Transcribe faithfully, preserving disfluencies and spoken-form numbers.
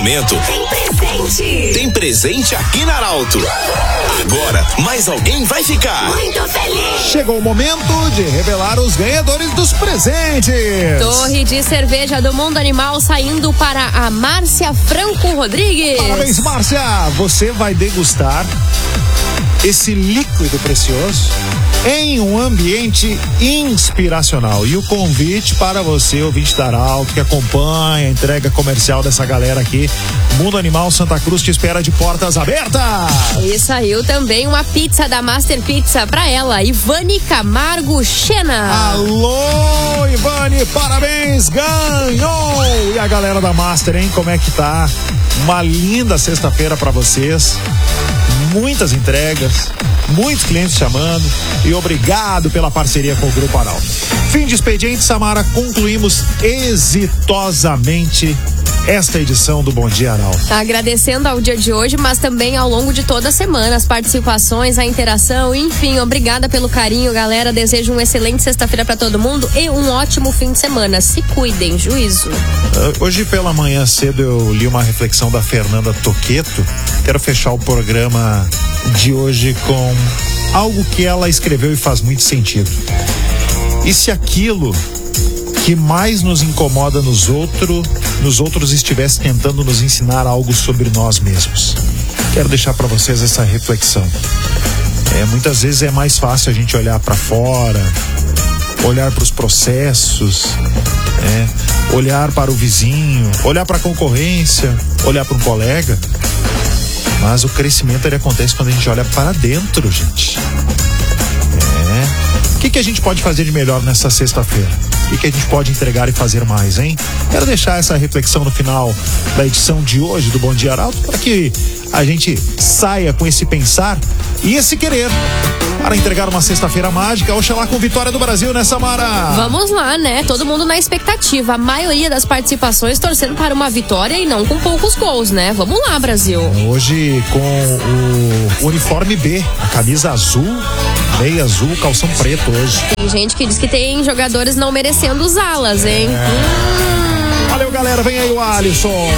momento tem presente. Tem presente aqui na Arauto. Agora, mais alguém vai ficar muito feliz. Chegou o momento de revelar os ganhadores dos presentes. Torre de cerveja do Mundo Animal saindo para a Márcia Franco Rodrigues. Parabéns, Márcia. Você vai degustar esse líquido precioso em um ambiente inspiracional. E o convite para você, ouvinte da Arauto, que acompanha a entrega comercial dessa galera aqui, Mundo Animal Santa Cruz te espera de portas abertas. E saiu também uma pizza da Master Pizza para ela, Ivane Camargo Xena. Alô, Ivane, parabéns, ganhou! E a galera da Master, hein, como é que tá? Uma linda sexta-feira para vocês. Muitas entregas, muitos clientes chamando e obrigado pela parceria com o Grupo Arauto. Fim de expediente, Samara, concluímos exitosamente esta edição do Bom Dia Arauto. Agradecendo ao dia de hoje, mas também ao longo de toda a semana, as participações, a interação, enfim, obrigada pelo carinho, galera. Desejo uma excelente sexta-feira para todo mundo e um ótimo fim de semana. Se cuidem, juízo. Hoje pela manhã cedo eu li uma reflexão da Fernanda Toqueto. Quero fechar o programa de hoje com algo que ela escreveu e faz muito sentido. E se aquilo que mais nos incomoda nos, outro, nos outros estivesse tentando nos ensinar algo sobre nós mesmos? Quero deixar para vocês essa reflexão. É, muitas vezes é mais fácil a gente olhar para fora, olhar para os processos, é, olhar para o vizinho, olhar para a concorrência, olhar para um colega. Mas o crescimento ele acontece quando a gente olha para dentro, gente. É. O que, que a gente pode fazer de melhor nessa sexta-feira? O que, que a gente pode entregar e fazer mais, hein? Quero deixar essa reflexão no final da edição de hoje do Bom Dia Arauto para que a gente saia com esse pensar e esse querer para entregar uma sexta-feira mágica, oxalá com vitória do Brasil, né, Samara? Vamos lá, né? Todo mundo na expectativa. A maioria das participações torcendo para uma vitória e não com poucos gols, né? Vamos lá, Brasil. Hoje com o uniforme B, a camisa azul, meia azul, calção preto hoje. Tem gente que diz que tem jogadores não merecendo usá-las, hein? É. Hum. Valeu, galera. Vem aí o Alisson.